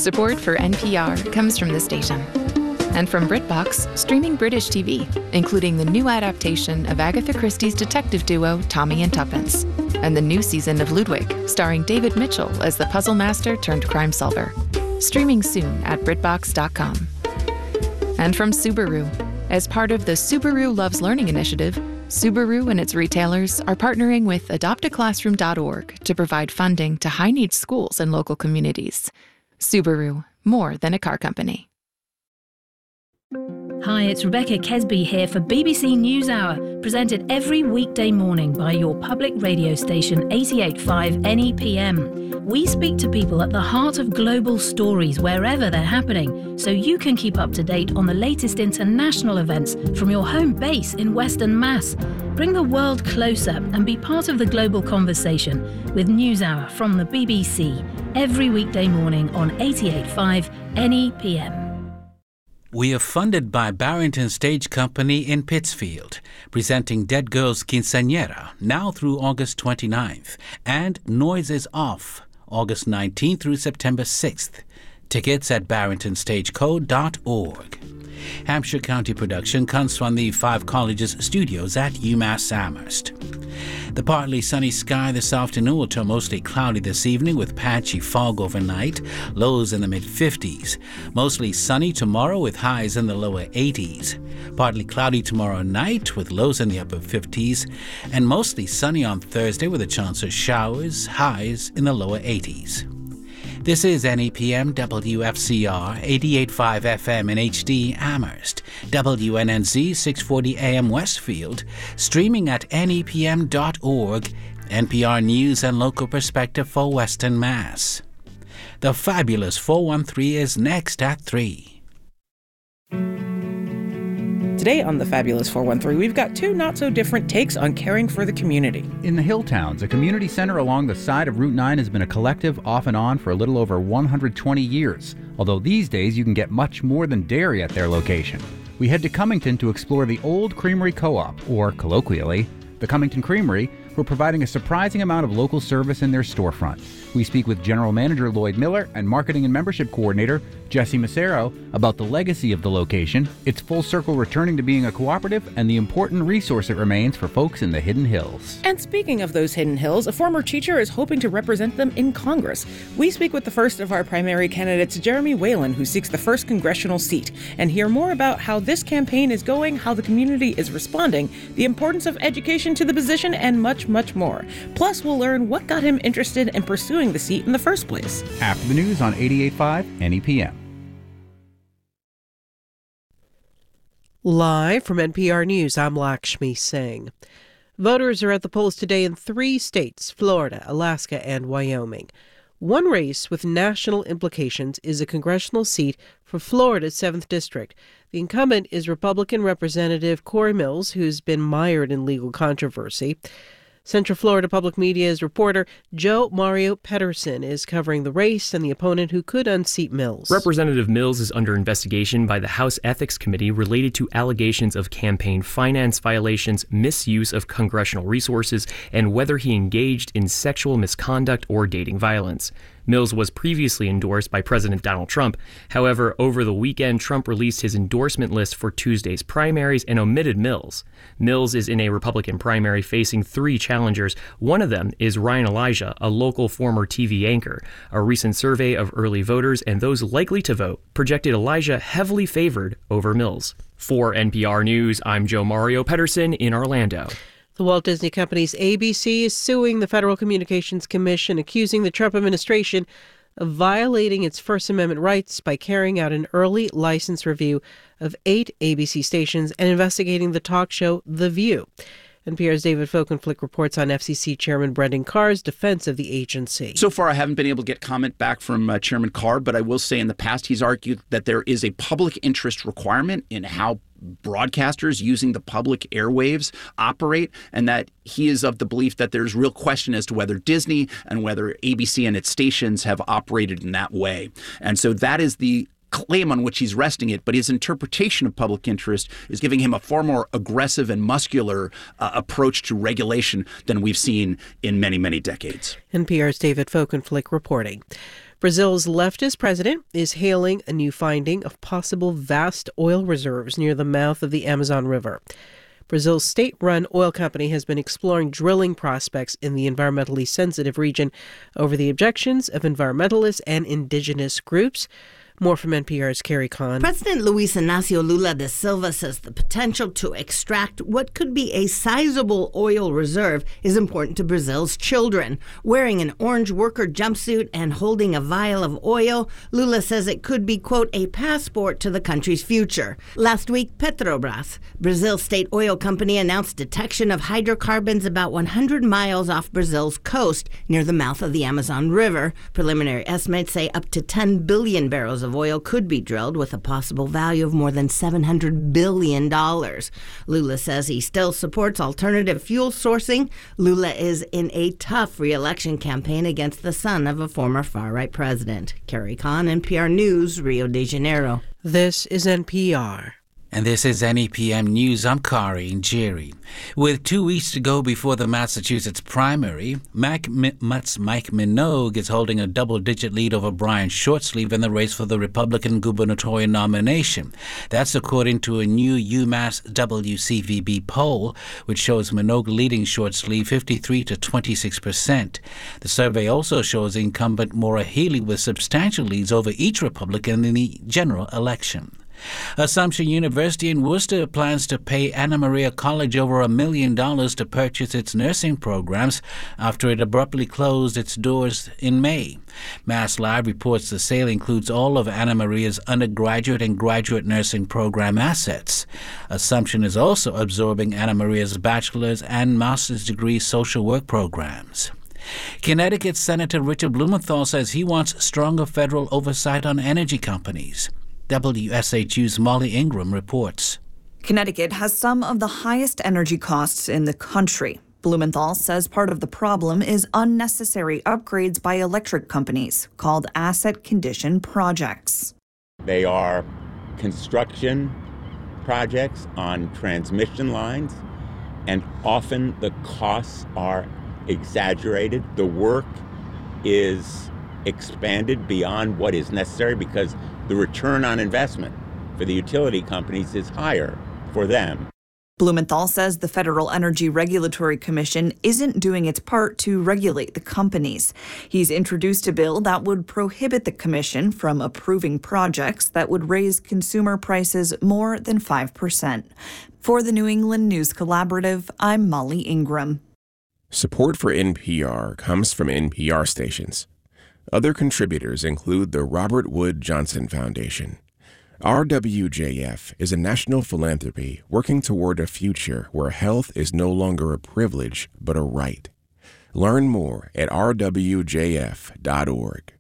Support for NPR comes from the station. And from BritBox, streaming British TV, including the new adaptation of Agatha Christie's detective duo Tommy and Tuppence, and the new season of Ludwig, starring David Mitchell as the puzzle master turned crime solver. Streaming soon at BritBox.com. And from Subaru, as part of the Subaru Loves Learning initiative, Subaru and its retailers are partnering with adoptaclassroom.org to provide funding to high-needs schools and local communities. Subaru, more than a car company. Hi, it's Rebecca Kesby here for BBC NewsHour, presented every weekday morning by your public radio station 88.5 NEPM. We speak to people at the heart of global stories wherever they're happening, so you can keep up to date on the latest international events from your home base in Western Mass. Bring the world closer and be part of the global conversation with NewsHour from the BBC, every weekday morning on 88.5 NEPM. We are funded by Barrington Stage Company in Pittsfield, presenting Dead Girls Quinceañera now through August 29th, and Noise is Off, August 19th through September 6th. Tickets at barringtonstageco.org. Hampshire County production comes from the Five Colleges studios at UMass Amherst. The partly sunny sky this afternoon will turn mostly cloudy this evening with patchy fog overnight, lows in the mid-50s. Mostly sunny tomorrow with highs in the lower 80s. Partly cloudy tomorrow night with lows in the upper 50s. And mostly sunny on Thursday with a chance of showers, highs in the lower 80s. This is NEPM WFCR 88.5 FM in HD Amherst, WNNZ 640 AM Westfield, streaming at nepm.org, NPR News and local perspective for Western Mass. The Fabulous 413 is next at 3. Today on The Fabulous 413, we've got two not-so-different takes on caring for the community. In the Hilltowns, a community center along the side of Route 9 has been a collective off and on for a little over 120 years, although these days you can get much more than dairy at their location. We head to Cummington to explore the Old Creamery Co-op, or colloquially, the Cummington Creamery, who are providing a surprising amount of local service in their storefront. We speak with General Manager Lloyd Miller and Marketing and Membership Coordinator Jesse Macero about the legacy of the location, its full circle returning to being a cooperative, and the important resource it remains for folks in the Hidden Hills. And speaking of those Hidden Hills, a former teacher is hoping to represent them in Congress. We speak with the first of our primary candidates, Jeremy Whalen, who seeks the first congressional seat, and hear more about how this campaign is going, how the community is responding, the importance of education to the position, and much, much more. Plus, we'll learn what got him interested in pursuing the seat in the first place. After the news on 88.5 NEPM. Live from NPR News, I'm Lakshmi Singh. Voters are at the polls today in 3 states, Florida, Alaska, and Wyoming. One race with national implications is a congressional seat for Florida's 7th District. The incumbent is Republican Representative Corey Mills, who's been mired in legal controversy. Central Florida Public Media's reporter Joe Mario Pedersen is covering the race and the opponent who could unseat Mills. Representative Mills is under investigation by the House Ethics Committee related to allegations of campaign finance violations, misuse of congressional resources, and whether he engaged in sexual misconduct or dating violence. Mills was previously endorsed by President Donald Trump. However, over the weekend, Trump released his endorsement list for Tuesday's primaries and omitted Mills. Mills is in a Republican primary facing 3 challengers. One of them is Ryan Elijah, a local former TV anchor. A recent survey of early voters and those likely to vote projected Elijah heavily favored over Mills. For NPR News, I'm Joe Mario Pedersen in Orlando. The Walt Disney Company's ABC is suing the Federal Communications Commission, accusing the Trump administration of violating its First Amendment rights by carrying out an early license review of 8 ABC stations and investigating the talk show The View. NPR's David Folkenflik reports on FCC Chairman Brendan Carr's defense of the agency. So far, I haven't been able to get comment back from Chairman Carr, but I will say in the past he's argued that there is a public interest requirement in how broadcasters using the public airwaves operate, and that he is of the belief that there's real question as to whether Disney and whether ABC and its stations have operated in that way. And so that is the claim on which he's resting it, but his interpretation of public interest is giving him a far more aggressive and muscular approach to regulation than we've seen in many, many decades. NPR's David Folkenflik reporting. Brazil's leftist president is hailing a new finding of possible vast oil reserves near the mouth of the Amazon River. Brazil's state-run oil company has been exploring drilling prospects in the environmentally sensitive region over the objections of environmentalists and indigenous groups. More from NPR's Carrie Kahn. President Luiz Inácio Lula da Silva says the potential to extract what could be a sizable oil reserve is important to Brazil's children. Wearing an orange worker jumpsuit and holding a vial of oil, Lula says it could be, quote, a passport to the country's future. Last week, Petrobras, Brazil's state oil company, announced detection of hydrocarbons about 100 miles off Brazil's coast near the mouth of the Amazon River. Preliminary estimates say up to 10 billion barrels of oil could be drilled with a possible value of more than $700 billion. Lula says he still supports alternative fuel sourcing. Lula is in a tough re-election campaign against the son of a former far-right president. Carrie Kahn, NPR News, Rio de Janeiro. This is NPR. And this is NEPM News. I'm Kari and Jerry. With 2 weeks to go before the Massachusetts primary, Mike Minogue is holding a double-digit lead over Brian Shortsleeve in the race for the Republican gubernatorial nomination. That's according to a new UMass WCVB poll, which shows Minogue leading Shortsleeve 53 to 26%. The survey also shows incumbent Maura Healey with substantial leads over each Republican in the general election. Assumption University in Worcester plans to pay Anna Maria College over $1 million to purchase its nursing programs after it abruptly closed its doors in May. Mass Live reports the sale includes all of Anna Maria's undergraduate and graduate nursing program assets. Assumption is also absorbing Anna Maria's bachelor's and master's degree social work programs. Connecticut Senator Richard Blumenthal says he wants stronger federal oversight on energy companies. WSHU's Molly Ingram reports. Connecticut has some of the highest energy costs in the country. Blumenthal says part of the problem is unnecessary upgrades by electric companies called asset condition projects. They are construction projects on transmission lines, and often the costs are exaggerated. The work is expanded beyond what is necessary because the return on investment for the utility companies is higher for them. Blumenthal says the Federal Energy Regulatory Commission isn't doing its part to regulate the companies. He's introduced a bill that would prohibit the commission from approving projects that would raise consumer prices more than 5%. For the New England News Collaborative, I'm Molly Ingram. Support for NPR comes from NPR stations. Other contributors include the Robert Wood Johnson Foundation. RWJF is a national philanthropy working toward a future where health is no longer a privilege but a right. Learn more at rwjf.org.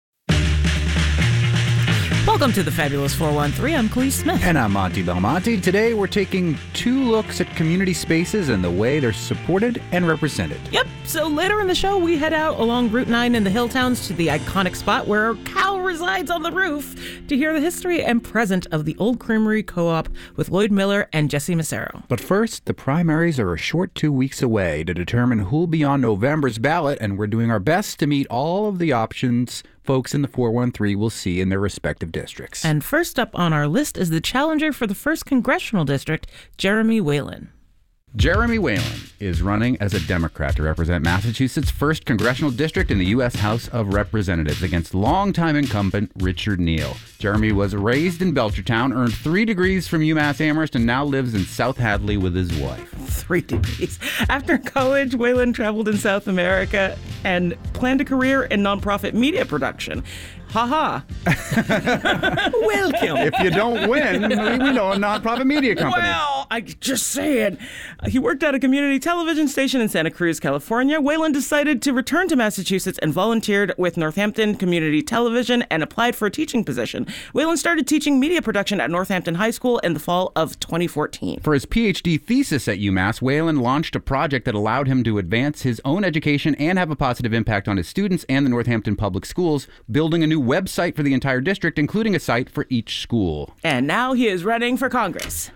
Welcome to the Fabulous 413. I'm Clee Smith. And I'm Monty Belmonte. Today we're taking 2 looks at community spaces and the way they're supported and represented. Yep, so later in the show, we head out along Route 9 in the Hilltowns to the iconic spot where Cal resides on the roof to hear the history and present of the Old Creamery Co-op with Lloyd Miller and Jesse Macero. But first, the primaries are a short 2 weeks away to determine who'll be on November's ballot, and we're doing our best to meet all of the options folks in the 413 will see in their respective districts. And first up on our list is the challenger for the 1st Congressional District, Jeremy Whalen. Jeremy Whalen is running as a Democrat to represent Massachusetts' 1st Congressional District in the U.S. House of Representatives against longtime incumbent Richard Neal. Jeremy was raised in Belchertown, earned 3 degrees from UMass Amherst, and now lives in South Hadley with his wife. 3 degrees. After college, Whalen traveled in South America and planned a career in nonprofit media production. Ha-ha. Welcome. If you don't win, we know a nonprofit media company. Well, I just saying. He worked at a community television station in Santa Cruz, California. Whalen decided to return to Massachusetts and volunteered with Northampton Community Television and applied for a teaching position. Whalen started teaching media production at Northampton High School in the fall of 2014. For his PhD thesis at UMass, Whalen launched a project that allowed him to advance his own education and have a positive impact on his students and the Northampton Public Schools, building a new website for the entire district, including a site for each school. And now he is running for Congress.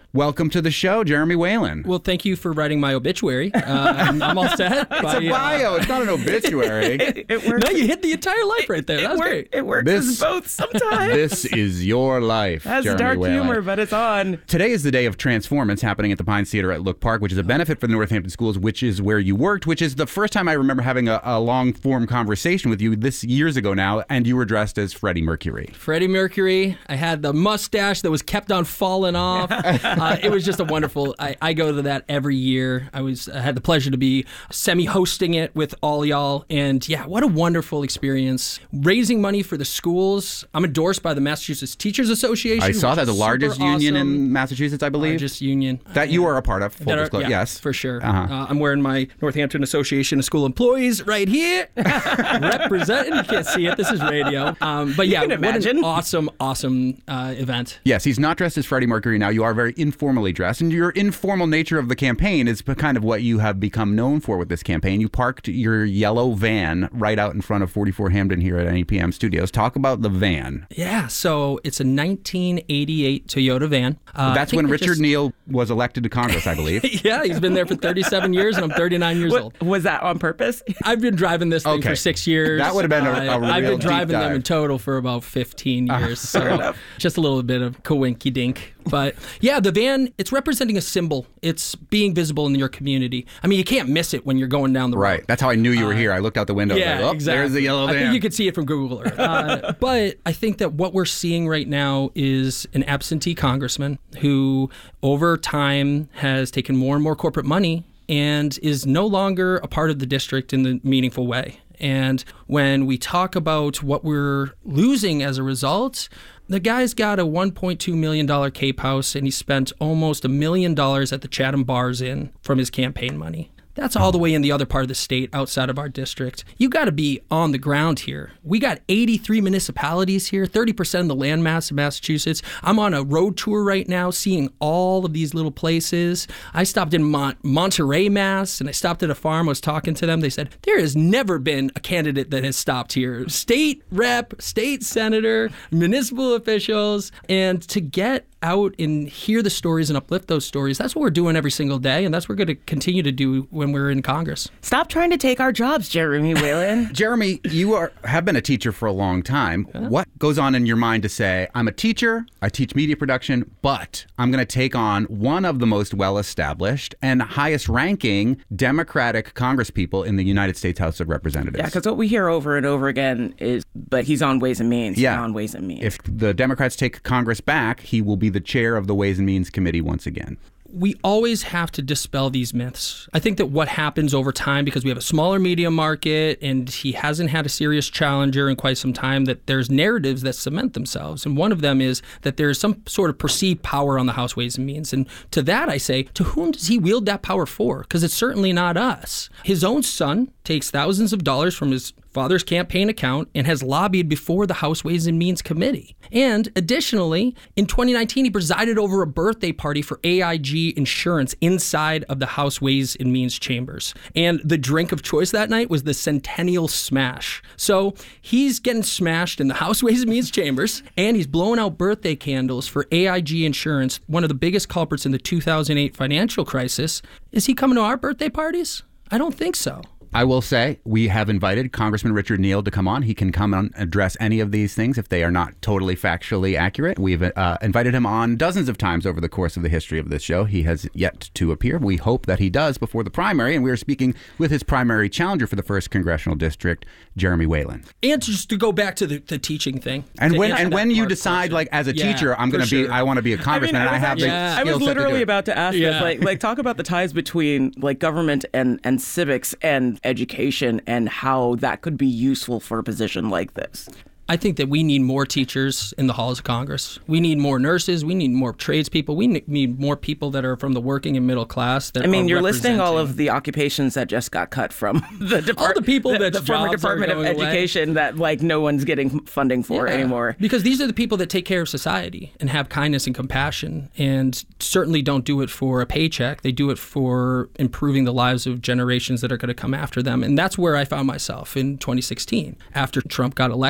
Welcome to the show, Jeremy Whalen. Well, thank you for writing my obituary. I'm all set. It's a bio. It's not an obituary. It works. No, you hit the entire life right there. That was great. It works as both sometimes. This is your life, Has Jeremy dark Whalen. humor, but it's on. Today is the day of Transformance happening at the Pines Theater at Look Park, which is a benefit for the Northampton Schools, which is where you worked, which is the first time I remember having a long-form conversation with you this years ago now, and you were dressed as Freddie Mercury. Freddie Mercury. I had the mustache that was kept on falling off. It was just a wonderful. I go to that every year. I had the pleasure to be semi-hosting it with all y'all, and yeah, what a wonderful experience. Raising money for the schools. I'm endorsed by the Massachusetts Teachers Association. I saw that, the largest union awesome. in Massachusetts, I believe. Largest union. That you are a part of, full disclosure. Yeah, yes. for sure. Uh-huh. I'm wearing my Northampton Association of School Employees right here. Representing. You can't see it. This is radio. But yeah, what an awesome event. Yes, he's not dressed as Freddie Mercury now. You are very informally dressed, and your informal nature of the campaign is kind of what you have become known for with this campaign. You parked your yellow van right out in front of 44 Hamden here at NEPM Studios. Talk about the van. Yeah, so it's a 1988 Toyota van. That's when Richard Neal was elected to Congress, I believe. Yeah, he's been there for 37 years, and I'm 39 years old. Was that on purpose? I've been driving this thing for 6 years. That would have been a real I've been deep driving them dive. in total for about 15 years. So just a little bit of coinky-dink. But yeah, the van, it's representing a symbol. It's being visible in your community. I mean, you can't miss it when you're going down the road. Right. That's how I knew you were here. I looked out the window. Yeah, like, exactly. There's the yellow van. I think you could see it from Google Earth. But I think that what we're seeing right now is an absentee congressman who, over time, has taken more and more corporate money and is no longer a part of the district in the meaningful way. And when we talk about what we're losing as a result, the guy's got a $1.2 million Cape House, and he spent almost $1 million at the Chatham Bars Inn from his campaign money. That's all the way in the other part of the state outside of our district. You got to be on the ground here. We got 83 municipalities here, 30% of the landmass of Massachusetts. I'm on a road tour right now seeing all of these little places. I stopped in Monterey, Mass, and I stopped at a farm. I was talking to them. They said, there has never been a candidate that has stopped here. State rep, state senator, municipal officials, and to get out and hear the stories and uplift those stories. That's what we're doing every single day, and that's what we're going to continue to do when we're in Congress. Stop trying to take our jobs, Jeremy Whalen. Jeremy, you have been a teacher for a long time. Yeah. What goes on in your mind to say, I'm a teacher, I teach media production, but I'm going to take on one of the most well-established and highest-ranking Democratic congresspeople in the United States House of Representatives? Yeah, because what we hear over and over again is, but he's on Ways and Means. Yeah. He's on Ways and Means. If the Democrats take Congress back, he will be the chair of the Ways and Means Committee once again. We always have to dispel these myths. I think that what happens over time, because we have a smaller media market and he hasn't had a serious challenger in quite some time, that there's narratives that cement themselves. And one of them is that there's some sort of perceived power on the House Ways and Means. And to that I say, to whom does he wield that power for? Because it's certainly not us. His own son takes thousands of dollars from his father's campaign account and has lobbied before the House Ways and Means Committee. And additionally, in 2019, he presided over a birthday party for AIG Insurance inside of the House Ways and Means chambers. And the drink of choice that night was the Centennial Smash. So he's getting smashed in the House Ways and Means chambers, and he's blowing out birthday candles for AIG Insurance, one of the biggest culprits in the 2008 financial crisis. Is he coming to our birthday parties? I don't think so. I will say we have invited Congressman Richard Neal to come on. He can come and address any of these things if they are not totally factually accurate. We've invited him on dozens of times over the course of the history of this show. He has yet to appear. We hope that he does before the primary, and we are speaking with his primary challenger for the 1st Congressional District, Jeremy Whalen. And just to go back to the teaching thing. And when you decide, like, as a teacher, I want to be a congressman, and I have the skill set to do it. I was literally about to ask this, like talk about the ties between like government and civics and education and how that could be useful for a position like this. I think that we need more teachers in the halls of Congress. We need more nurses. We need more tradespeople. We need more people that are from the working and middle class. That you're listing all of the occupations that just got cut from the all the people that the former Department of Education that like no one's getting funding for anymore. Because these are the people that take care of society and have kindness and compassion, and certainly don't do it for a paycheck. They do it for improving the lives of generations that are going to come after them. And that's where I found myself in 2016. After Trump got elected,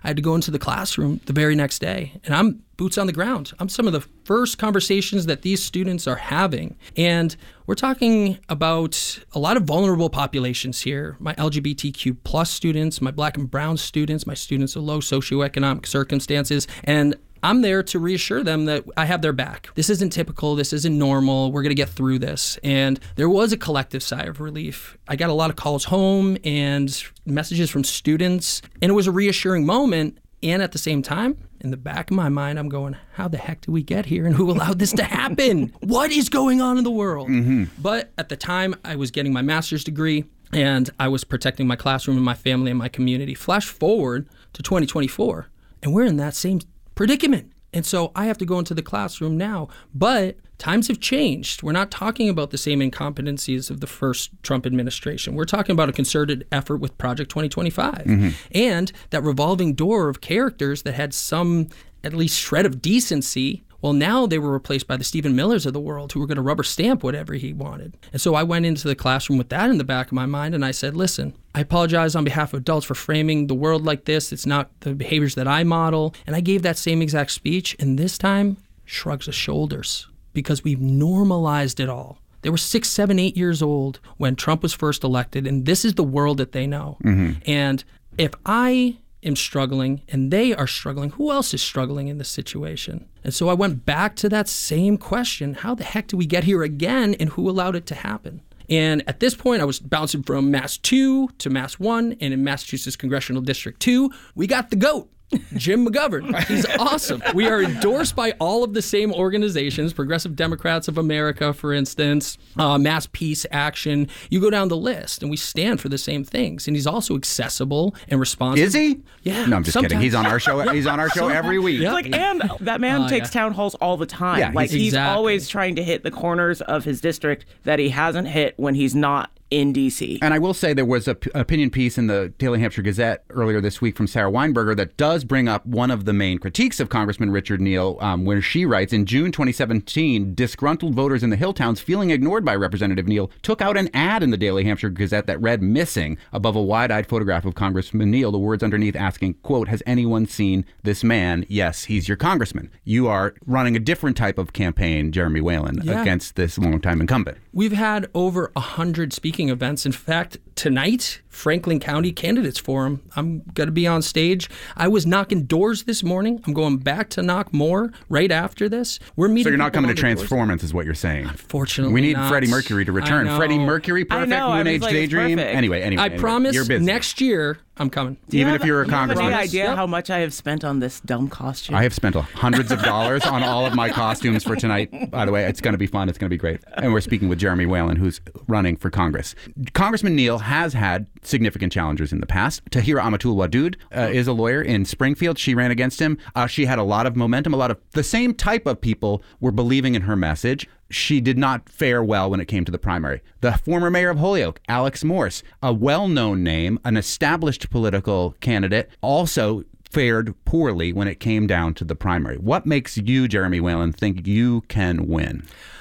I had to go into the classroom the very next day, and I'm boots on the ground. I'm some of the first conversations that these students are having. And we're talking about a lot of vulnerable populations here. My LGBTQ plus students, my Black and brown students, my students of low socioeconomic circumstances. And I'm there to reassure them that I have their back. This isn't typical. This isn't normal. We're going to get through this. And there was a collective sigh of relief. I got a lot of calls home and messages from students, and it was a reassuring moment. And at the same time, in the back of my mind, I'm going, how the heck did we get here? And who allowed this to happen? What is going on in the world? But at the time, I was getting my master's degree, and I was protecting my classroom and my family and my community. Flash forward to 2024, and we're in that same predicament. And so I have to go into the classroom now. But times have changed. We're not talking about the same incompetencies of the first Trump administration. We're talking about a concerted effort with Project 2025. And that revolving door of characters that had some, at least shred of decency. Well, now they were replaced by the Stephen Millers of the world who were going to rubber stamp whatever he wanted. And so I went into the classroom with that in the back of my mind, and I said, listen, I apologize on behalf of adults for framing the world like this. It's not the behaviors that I model. And I gave that same exact speech, and this time shrugs his shoulders because we've normalized it all. They were 6, 7, 8 years old when Trump was first elected, and this is the world that they know. And if I am struggling and they are struggling, who else is struggling in this situation? And so I went back to that same question. How the heck did we get here again, and who allowed it to happen? And at this point, I was bouncing from Mass 2 to Mass 1, and in Massachusetts Congressional District 2, we got the GOAT. Jim McGovern. He's awesome. We are endorsed by all of the same organizations, Progressive Democrats of America, for instance, Mass Peace Action. You go down the list, and we stand for the same things. And he's also accessible and responsive. Is he? Yeah. No, I'm just kidding. He's on our show. He's on our show every week. And that man takes town halls all the time. Yeah, he's always trying to hit the corners of his district that he hasn't hit when he's not in D.C. And I will say there was an opinion piece in the Daily Hampshire Gazette earlier this week from Sarah Weinberger that does bring up one of the main critiques of Congressman Richard Neal, where she writes, in June 2017, disgruntled voters in the Hill Towns feeling ignored by Representative Neal took out an ad in the Daily Hampshire Gazette that read missing above a wide-eyed photograph of Congressman Neal, the words underneath asking, quote, has anyone seen this man? Yes, he's your congressman. You are running a different type of campaign, Jeremy Whalen, against this longtime incumbent. We've had over 100 speaking events. In fact, tonight, Franklin County Candidates Forum, I'm going to be on stage. I was knocking doors this morning. I'm going back to knock more right after this. We're meeting. So you're not coming to Transformance, is what you're saying? Unfortunately, we need not. Freddie Mercury to return. Freddie Mercury, perfect Moon Age Daydream. Anyway, I promise next year I'm coming. Even if you're a congressman. Do you have any idea how much I have spent on this dumb costume? I have spent hundreds of dollars on all of my costumes for tonight. By the way, it's going to be fun. It's going to be great. And we're speaking with Jeremy Whalen, who's running for Congress. Congressman Neal has had significant challengers in the past. Tahira Amatul-Wadud is a lawyer in Springfield. She ran against him. She had a lot of momentum. A lot of the same type of people were believing in her message. She did not fare well when it came to the primary. The former mayor of Holyoke, Alex Morse, a well-known name, an established political candidate, also fared poorly when it came down to the primary. What makes you, Jeremy Whalen, think you can win?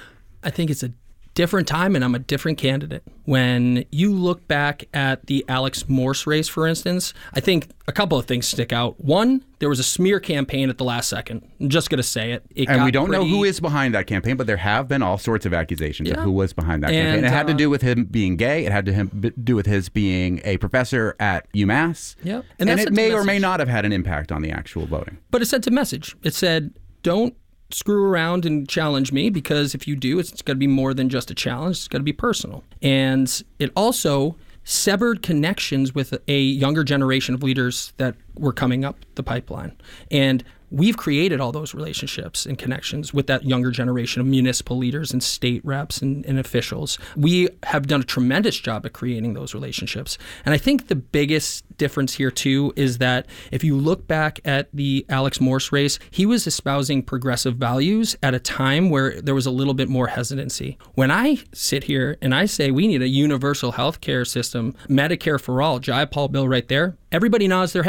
I think it's a different time, and I'm a different candidate. When you look back at the Alex Morse race, for instance, I think a couple of things stick out. One, there was a smear campaign at the last second. I'm just going to say it. And we don't know who is behind that campaign, but there have been all sorts of accusations of who was behind that campaign. It had to do with him being gay. It had to do with his being a professor at UMass. Yep. And it may or may not have had an impact on the actual voting. But it sent a message. It said, don't screw around and challenge me, because if you do, it's going to be more than just a challenge. It's going to be personal. And it also severed connections with a younger generation of leaders that were coming up the pipeline. And we've created all those relationships and connections with that younger generation of municipal leaders and state reps and officials. We have done a tremendous job at creating those relationships. And I think the biggest difference here, too, is that if you look back at the Alex Morse race, he was espousing progressive values at a time where there was a little bit more hesitancy. When I sit here and I say we need a universal health care system, Medicare for all, Jayapal bill right there, everybody nods their heads.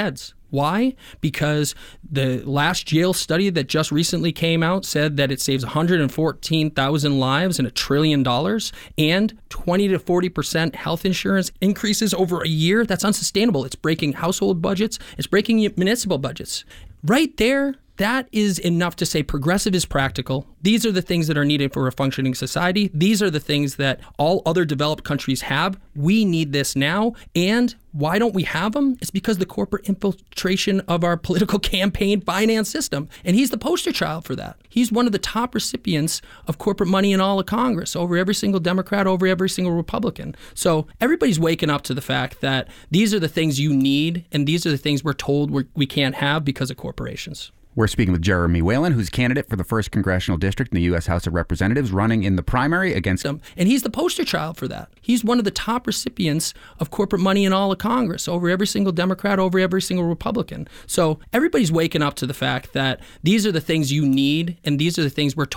Why? Because the last jail study that just recently came out said that it saves 114,000 lives and $1 trillion, and 20 to 40% health insurance increases over a year. That's unsustainable. It's breaking household budgets. It's breaking municipal budgets. Right there, that is enough to say progressive is practical. These are the things that are needed for a functioning society. These are the things that all other developed countries have. We need this now. And why don't we have them? It's because the corporate infiltration of our political campaign finance system. And he's the poster child for that. He's one of the top recipients of corporate money in all of Congress, over every single Democrat, over every single Republican. So everybody's waking up to the fact that these are the things you need, and these are the things we're told we can't have because of corporations. We're speaking with Jeremy Whalen, who's candidate for the 1st Congressional District in the U.S. House of Representatives, running in the primary against him. And he's the poster child for that. He's one of the top recipients of corporate money in all of Congress, over every single Democrat, over every single Republican. So everybody's waking up to the fact that these are the things you need, and these are the things we're told